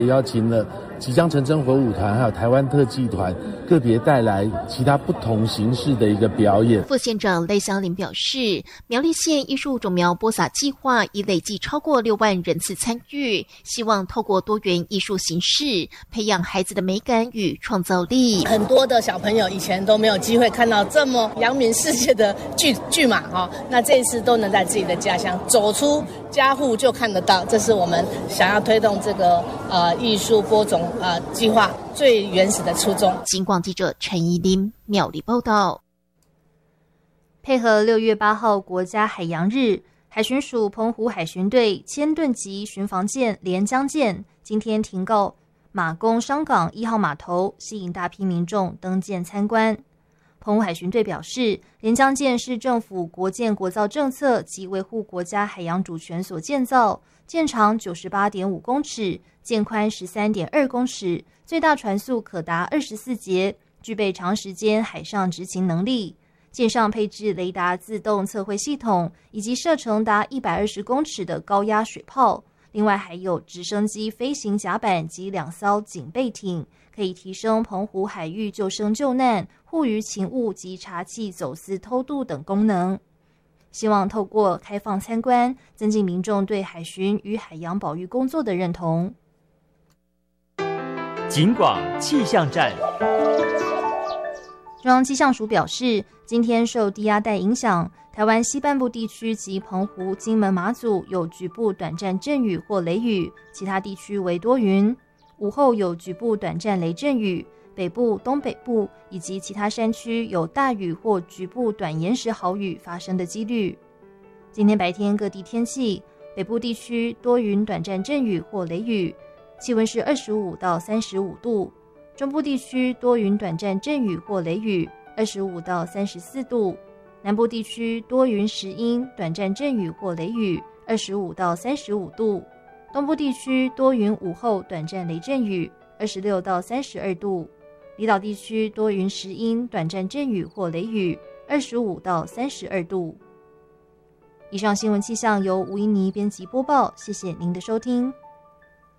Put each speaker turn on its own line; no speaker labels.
也邀请了即将成真火舞团还有台湾特技团个别带来其他不同形式的一个表演。
副县长赖香林表示，苗栗县艺术种苗播撒计划已累计超过6万人次参与，希望透过多元艺术形式培养孩子的美感与创造力。
很多的小朋友以前都没有机会看到这么扬名世界的剧码那这一次都能在自己的家乡走出家户就看得到，这是我们想要推动这个艺术播种计划最原始的初衷。
警广记者陈怡琳苗栗报道。
配合6月8号国家海洋日，海巡署澎湖海巡队千吨级巡防舰连江舰今天停靠马公商港1号码头，吸引大批民众登舰参观。澎湖海巡队表示，连江舰是政府国建国造政策及维护国家海洋主权所建造，舰长98.5公尺，舰宽13.2公尺，最大船速可达24节，具备长时间海上执勤能力。舰上配置雷达自动测绘系统，以及射程达120公尺的高压水炮。另外还有直升机飞行甲板及2艘警备艇，可以提升澎湖海域救生救难、护渔勤务及查缉走私偷渡等功能。希望透过开放参观，增进民众对海巡与海洋保育工作的认同。
警广气象站。
中央气象署表示，今天受低压带影响，台湾西半部地区及澎湖、金门、马祖有局部短暂阵雨或雷雨，其他地区为多云。午后有局部短暂雷阵雨，北部、东北部以及其他山区有大雨或局部短延时豪雨发生的几率。今天白天各地天气，北部地区多云短暂阵雨或雷雨，气温是25到35度。中部地区多云短暂阵雨或雷雨，25到34度；南部地区多云时阴，短暂阵雨或雷雨，25到35度；东部地区多云午后短暂雷阵雨，26到32度；离岛地区多云时阴，短暂阵雨或雷雨，25到32度。以上新闻气象由吴怡妮编辑播报，谢谢您的收听。